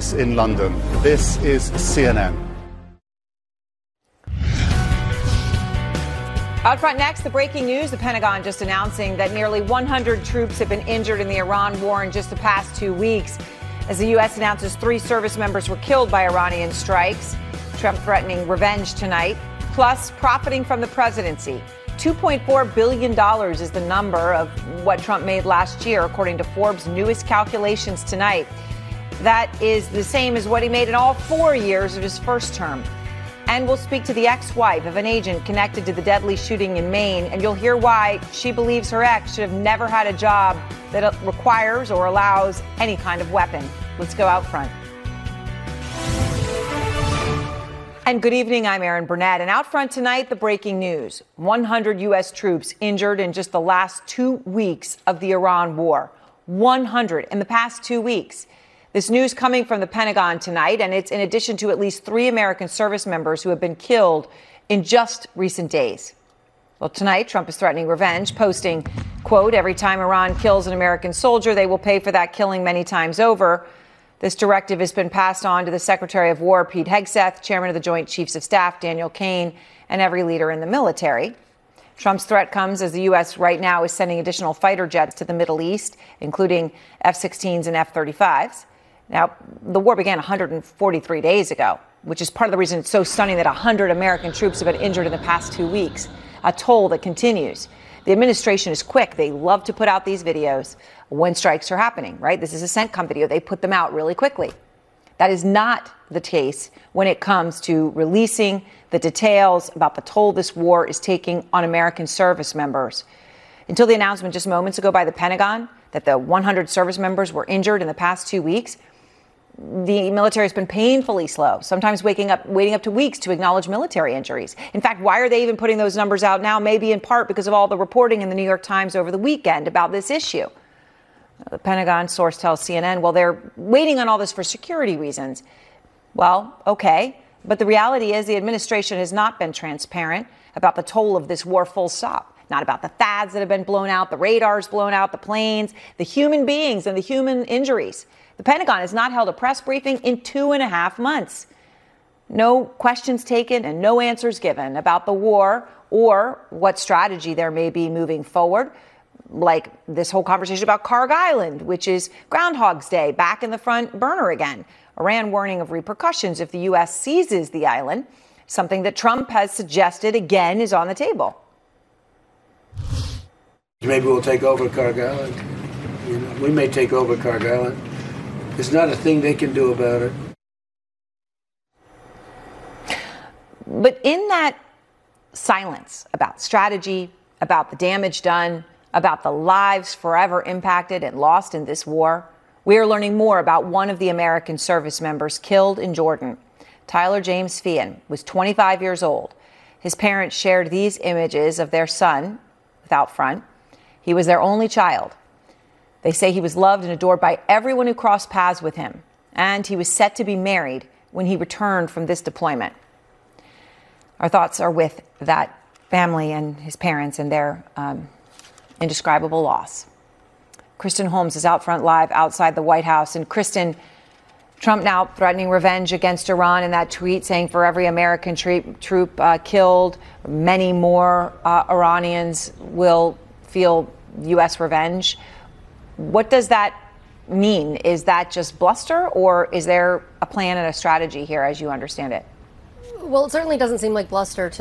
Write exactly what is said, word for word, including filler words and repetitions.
In London, this is C N N. Out front next, the breaking news. The Pentagon just announcing that nearly one hundred troops have been injured in the Iran war in just the past two weeks. As the U S announces three service members were killed by Iranian strikes. Trump threatening revenge tonight, plus profiting from the presidency. two point four billion dollars is the number of what Trump made last year, according to Forbes' newest calculations tonight. That is the same as what he made in all four years of his first term. And we'll speak to the ex-wife of an agent connected to the deadly shooting in Maine, and you'll hear why she believes her ex should have never had a job that requires or allows any kind of weapon. Let's go out front. And good evening, I'm Erin Burnett. And out front tonight, the breaking news. one hundred U S troops injured in just the last two weeks of the Iran war. one hundred in the past two weeks. This news coming from the Pentagon tonight, and it's in addition to at least three American service members who have been killed in just recent days. Well, tonight, Trump is threatening revenge, posting, quote, every time Iran kills an American soldier, they will pay for that killing many times over. This directive has been passed on to the Secretary of War, Pete Hegseth, Chairman of the Joint Chiefs of Staff, Daniel Kaine, and every leader in the military. Trump's threat comes as the U S right now is sending additional fighter jets to the Middle East, including F sixteens and F thirty-fives. Now, the war began one hundred forty-three days ago, which is part of the reason it's so stunning that one hundred American troops have been injured in the past two weeks, a toll that continues. The administration is quick. They love to put out these videos when strikes are happening, right? This is a CENTCOM video. They put them out really quickly. That is not the case when it comes to releasing the details about the toll this war is taking on American service members. Until the announcement just moments ago by the Pentagon that the one hundred service members were injured in the past two weeks, the military has been painfully slow, sometimes waking up, waiting up to weeks to acknowledge military injuries. In fact, why are they even putting those numbers out now? Maybe in part because of all the reporting in the New York Times over the weekend about this issue. The Pentagon source tells C N N, well, they're waiting on all this for security reasons. Well, okay. But the reality is the administration has not been transparent about the toll of this war, full stop. Not about the T H A Ds that have been blown out, the radars blown out, the planes, the human beings and the human injuries. The Pentagon has not held a press briefing in two and a half months. No questions taken and no answers given about the war or what strategy there may be moving forward, like this whole conversation about Kharg Island, which is Groundhog's Day, back in the front burner again. Iran warning of repercussions if the U S seizes the island, something that Trump has suggested again is on the table. Maybe we'll take over Kharg Island. You know, we may take over Kharg Island. There's not a thing they can do about it. But in that silence about strategy, about the damage done, about the lives forever impacted and lost in this war, we are learning more about one of the American service members killed in Jordan. Tyler James Feehan was twenty-five years old. His parents shared these images of their son without front. He was their only child. They say he was loved and adored by everyone who crossed paths with him, and he was set to be married when he returned from this deployment. Our thoughts are with that family and his parents and their um, indescribable loss. Kristen Holmes is out front live outside the White House. And Kristen, Trump now threatening revenge against Iran in that tweet, saying for every American troop, troop uh, killed, many more uh, Iranians will feel U S revenge. What does that mean? Is that just bluster, or is there a plan and a strategy here as you understand it? Well, it certainly doesn't seem like bluster to